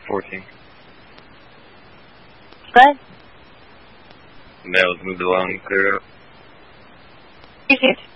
14. Good. Now let's move along and clear up. Appreciate it.